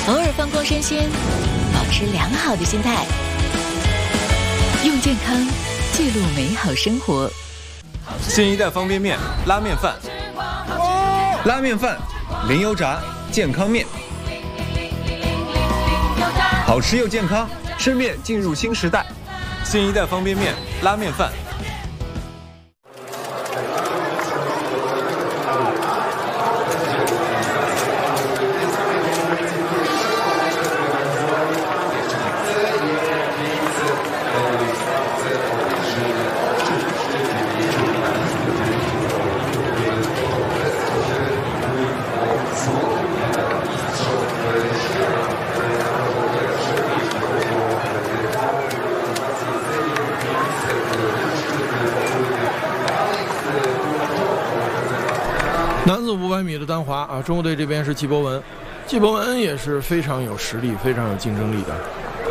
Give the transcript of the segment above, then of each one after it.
偶尔放空身心，保持良好的心态，用健康记录美好生活。 新一代方便面拉面饭， 拉面饭零油炸健康面，好吃又健康，吃面进入新时代。 新一代方便面拉面饭。 男子500米的单滑啊，中国队这边是季博文，季博文也是非常有实力、非常有竞争力的。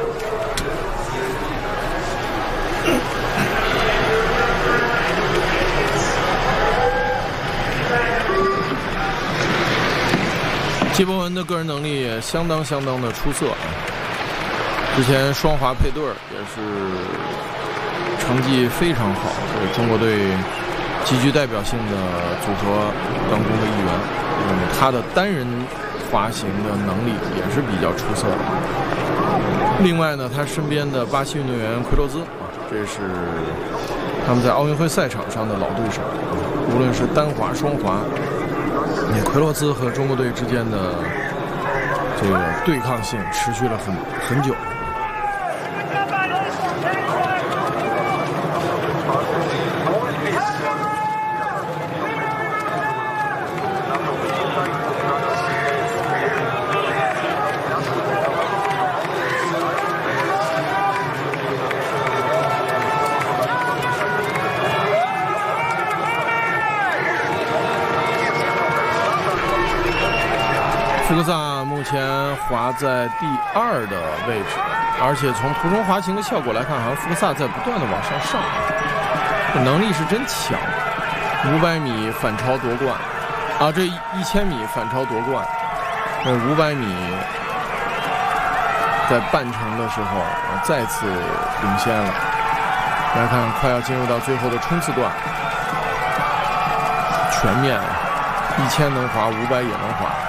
季博文的个人能力也相当的出色啊，之前双滑配对也是成绩非常好，是中国队极具代表性的组合当中的一员。他的单人滑行的能力也是比较出色的。另外呢，他身边的巴西运动员奎洛兹啊，这是他们在奥运会赛场上的老对手，无论是单滑、双滑，奎洛兹和中国队之间的这个对抗性持续了很久。福克萨目前滑在第2的位置，而且从途中滑行的效果来看，好像福克萨在不断的往上，能力是真强。500米反超夺冠啊，这1000米反超夺冠，那500米在半程的时候再次领先了。来看，快要进入到最后的冲刺段，全面1000能滑，500也能滑。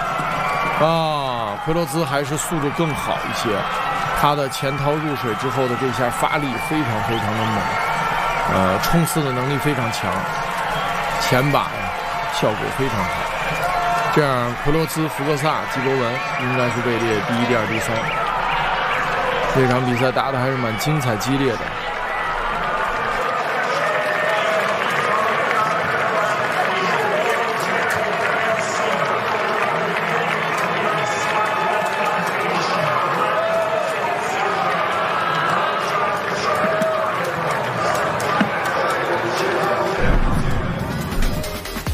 奎洛兹还是速度更好一些，他的前掏入水之后的这下发力非常的猛，冲刺的能力非常强，前把效果非常好。这样奎洛兹、福克萨、季博文应该是位列第1、第2、第3。这场比赛打得还是蛮精彩激烈的。